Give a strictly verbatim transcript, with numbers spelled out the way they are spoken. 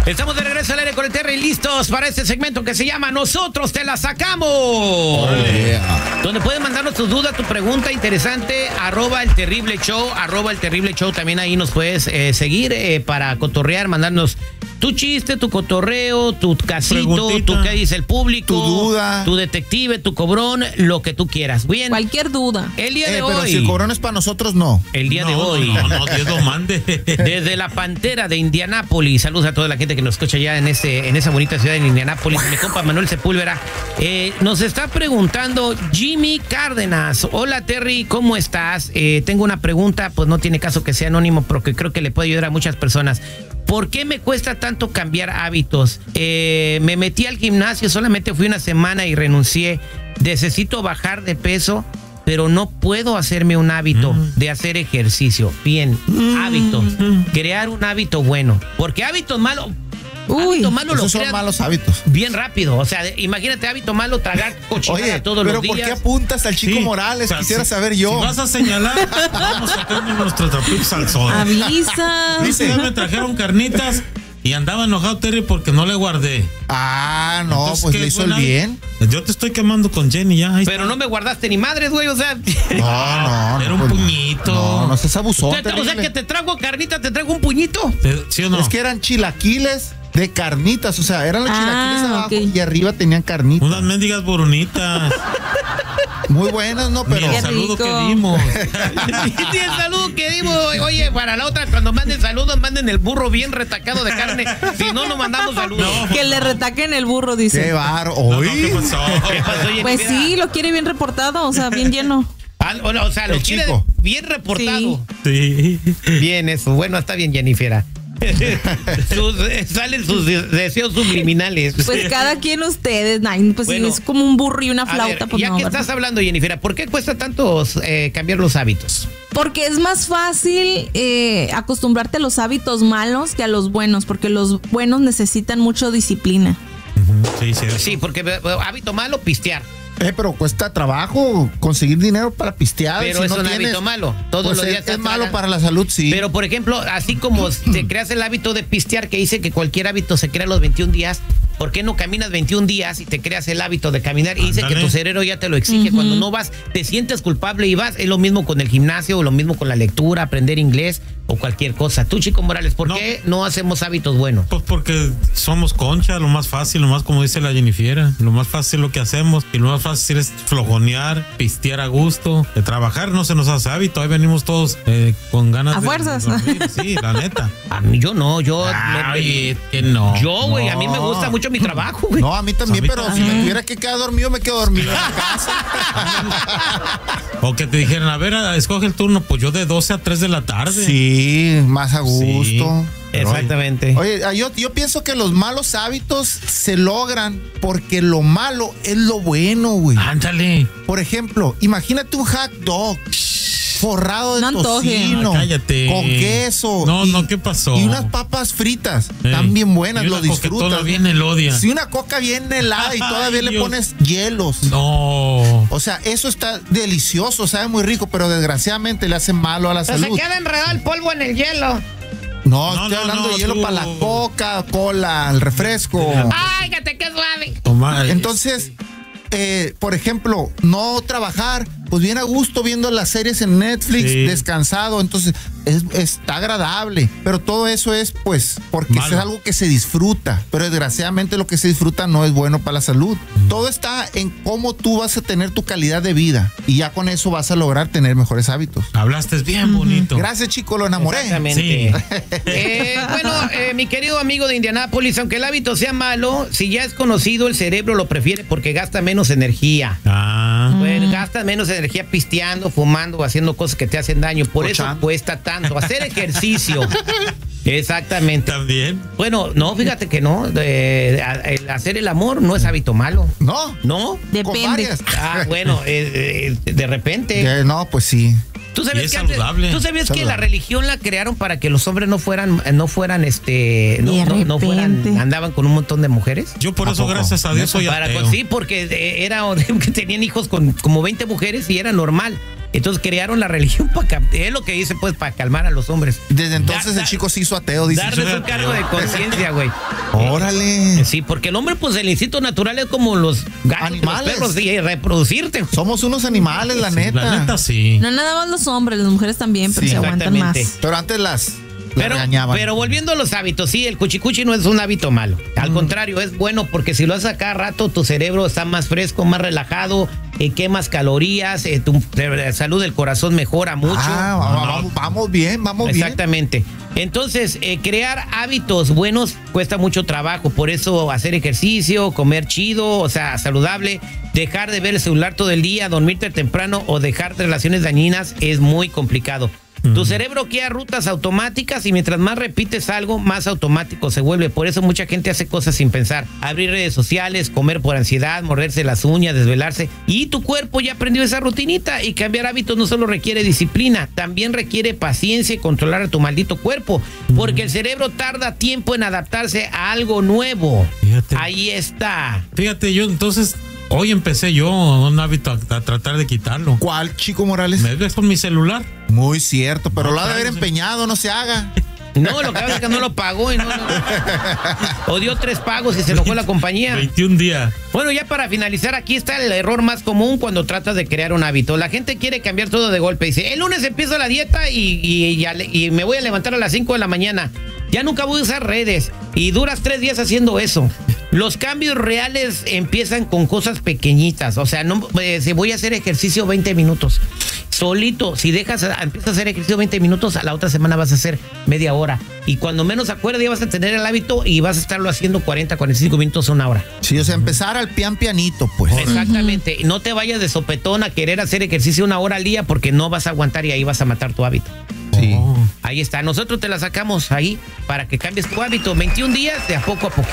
Estamos de regreso al aire con el Terry, listos para este segmento que se llama Nosotros te la sacamos. Oh, yeah. Donde puedes mandarnos tu duda, tu pregunta interesante, arroba el terrible show, arroba el terrible show. También ahí nos puedes eh, seguir eh, para cotorrear, mandarnos tu chiste, tu cotorreo, tu casito, tu qué dice el público, tu duda, tu detective, tu cobrón, lo que tú quieras. Bien. Cualquier duda. El día eh, de pero hoy. Si el cobrón es para nosotros, no. El día no, de hoy. No, no, no, Dios lo mande. Desde la Pantera de Indianápolis. Saludos a toda la gente que nos escucha ya en ese, en esa bonita ciudad de Indianápolis. Mi compa Manuel Sepúlveda. Eh, nos está preguntando Jimmy Cárdenas. Hola Terry, ¿cómo estás? Eh, tengo una pregunta, pues no tiene caso que sea anónimo, porque creo que le puede ayudar a muchas personas. ¿Por qué me cuesta tanto cambiar hábitos? Eh, me metí al gimnasio, solamente fui una semana y renuncié. Necesito bajar de peso, pero no puedo hacerme un hábito mm. de hacer ejercicio. Bien, mm. hábitos. Mm. Crear un hábito bueno. Porque hábitos malos... Uy, hábito malo esos lo son creas malos hábitos. Bien rápido. O sea, imagínate hábito malo, tragar cochinada Oye, todos los días. pero ¿por qué apuntas al Chico sí, Morales? O sea, Quisiera si, saber yo. Si vas a señalar, vamos a sacar nuestros trapitos al sol. Avisa. Dice, ya me trajeron carnitas y andaba enojado Terry porque no le guardé. Ah, no, entonces, pues le hizo el bien. Yo te estoy quemando con Jenny ya. Pero está. No me guardaste ni madres, güey, o sea. No, no. Era un pues, puñito. No, no seas abusón. O sea, o sea, que te traigo carnita, te traigo un puñito. ¿Sí o no? Es que eran chilaquiles de carnitas, o sea, eran los ah, chilaquiles abajo okay. y arriba tenían carnitas. Unas mendigas boronitas. Muy buenas, ¿no? Pero ni el saludo rico. que dimos. Ni el saludo que dimos. Oye, para la otra, cuando manden saludos, manden el burro bien retacado de carne. Si no, no mandamos saludos. No. Que le retaquen el burro, dice. Qué bar, ¿hoy? No, no, ¿qué pasó? ¿Qué pasó, Jenny? Pues sí, lo quiere bien reportado, o sea, bien lleno. Ah, o, o sea, lo el quiere chico. bien reportado. Sí. sí. Bien eso. Bueno, está bien, Jennifer. sus, salen sus deseos subliminales. Pues cada quien ustedes, ay, pues bueno, es como un burro y una flauta. Ver, pues ya no, que ¿verdad? estás hablando, Jennifer, ¿por qué cuesta tanto eh, cambiar los hábitos? Porque es más fácil eh, acostumbrarte a los hábitos malos que a los buenos, porque los buenos necesitan mucho disciplina. Uh-huh. Sí, sí, sí, porque hábito malo, pistear. Eh, pero cuesta trabajo conseguir dinero para pistear. Pero si es no un tienes, hábito malo. Todos pues los días es, es malo tragan. Para la salud, sí. Pero, por ejemplo, así como te creas el hábito de pistear, que dice que cualquier hábito se crea a los veintiún días, ¿por qué no caminas veintiún días y te creas el hábito de caminar? Y dice que tu cerebro ya te lo exige. Uh-huh. Cuando no vas, te sientes culpable y vas. Es lo mismo con el gimnasio, o lo mismo con la lectura, aprender inglés o cualquier cosa. Tú, Chico Morales, ¿por no. qué no hacemos hábitos buenos? Pues porque somos concha, lo más fácil, lo más como dice la Jennifer, lo más fácil lo que hacemos y lo más fácil es flojonear, pistear a gusto, de trabajar no se nos hace hábito, ahí venimos todos eh, con ganas a de fuerzas. dormir. Sí, la neta. A mí yo no, yo Ay, me, que no. Yo, güey, no. a mí me gusta mucho mi trabajo, güey. No, a mí también, a mí pero también. Si me tuviera que quedar dormido, me quedo dormido en la casa. O que te dijeran, a ver, escoge el turno, pues yo de doce a tres de la tarde. Sí, más a gusto. Sí, exactamente. Oye, yo, yo pienso que los malos hábitos se logran porque lo malo es lo bueno, güey. Ándale. Por ejemplo, imagínate un hot dog forrado de no tocino, ah, cállate. Con queso. No, y, no, ¿qué pasó? Y unas papas fritas, hey, están bien buenas, lo disfrutas. Bien elodia. Si una coca bien helada y todavía le pones hielos. No. O sea, eso está delicioso, sabe muy rico, pero desgraciadamente le hace malo a la pero salud. Se queda enredado el polvo en el hielo. No, no, estoy no, hablando no, de hielo tú... para la coca, cola, el refresco. Ay, que te qué suave. Toma, entonces, eh, por ejemplo, no trabajar, pues bien a gusto viendo las series en Netflix, sí. descansado, entonces es, está agradable, pero todo eso es pues porque es algo que se disfruta, pero desgraciadamente lo que se disfruta no es bueno para la salud. Mm. Todo está en cómo tú vas a tener tu calidad de vida y ya con eso vas a lograr tener mejores hábitos. Hablaste bien bonito. Gracias, chico, lo enamoré. Exactamente. Sí. eh, bueno, eh, mi querido amigo de Indianápolis, aunque el hábito sea malo, si ya es conocido, el cerebro lo prefiere porque gasta menos energía. Ah. Bueno, gasta menos energía energía pisteando, fumando o haciendo cosas que te hacen daño. Por Ochan. Eso cuesta tanto. Hacer ejercicio. Exactamente. También. Bueno, no, fíjate que no. De, el hacer el amor no es hábito malo. No. No. Depende. Ah, bueno, eh, eh, de repente. Eh, no, pues sí. ¿Tú sabías, es que, saludable. antes, ¿tú sabías saludable. que la religión la crearon para que los hombres no fueran, no fueran, este, no, no, no fueran, andaban con un montón de mujeres? Yo por eso, gracias a Dios, soy para ateo. con, sí, porque era, tenían hijos con como veinte mujeres y era normal. Entonces crearon la religión para, es lo que dice, pues, para calmar a los hombres. Desde entonces Da- el chico se hizo ateo, dice. Darles un cargo de conciencia, güey. Órale. Sí, porque el hombre, pues, el instinto natural es como los gatos, Animales. los perros, y reproducirte. Somos unos animales, la neta. La neta sí. No nada más los hombres, las mujeres también, pero Sí, se aguantan más. exactamente. Pero antes las, las Pero, regañaban. pero volviendo a los hábitos, sí, el cuchicuchi no es un hábito malo. Al contrario, es bueno porque si lo haces a cada rato, tu cerebro está más fresco, más relajado, eh, quemas calorías, eh, tu eh, salud del corazón mejora mucho. Ah, vamos, vamos, vamos bien, vamos bien. Exactamente. Entonces, eh, crear hábitos buenos cuesta mucho trabajo. Por eso hacer ejercicio, comer chido, o sea, saludable, dejar de ver el celular todo el día, dormirte temprano o dejar relaciones dañinas es muy complicado. Tu cerebro crea rutas automáticas y mientras más repites algo, más automático se vuelve. Por eso mucha gente hace cosas sin pensar. Abrir redes sociales, comer por ansiedad, morderse las uñas, desvelarse. Y tu cuerpo ya aprendió esa rutinita. Y cambiar hábitos no solo requiere disciplina, también requiere paciencia y controlar a tu maldito cuerpo. Porque el cerebro tarda tiempo en adaptarse a algo nuevo. Fíjate. Ahí está. Fíjate, yo entonces, hoy empecé yo un hábito a, a tratar de quitarlo. ¿Cuál, Chico Morales? ¿Me ves con mi celular? Muy cierto, pero No, lo ha de haber claro, sí. empeñado, no se haga. No, lo que pasa es que no lo pagó y no, no. O dio tres pagos y se enojó la compañía. veintiún días. Bueno, ya para finalizar, aquí está el error más común cuando tratas de crear un hábito. La gente quiere cambiar todo de golpe. Dice, el lunes empiezo la dieta y, y, ya le- y me voy a levantar a las cinco de la mañana. Ya nunca voy a usar redes. Y duras tres días haciendo eso. Los cambios reales empiezan con cosas pequeñitas. O sea, no, eh, si voy a hacer ejercicio veinte minutos. Solito, si dejas, empiezas a hacer ejercicio veinte minutos, a la otra semana vas a hacer media hora. Y cuando menos acuerdes, ya vas a tener el hábito y vas a estarlo haciendo cuarenta, cuarenta y cinco minutos a una hora. Sí, o sea, empezar al pian pianito, pues. Exactamente. No te vayas de sopetón a querer hacer ejercicio una hora al día porque no vas a aguantar y ahí vas a matar tu hábito. Sí. Oh. Ahí está. Nosotros te la sacamos ahí para que cambies tu hábito. veintiún días de a poco a poco.